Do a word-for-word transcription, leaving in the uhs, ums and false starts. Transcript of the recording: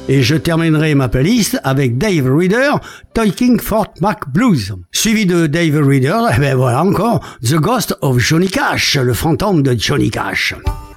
Et je terminerai ma playlist avec Dave Reader, Talking Fort Mac Blues. Suivi de Dave Reader, eh ben voilà encore, The Ghost of Johnny Cash, le fantôme de Johnny Cash.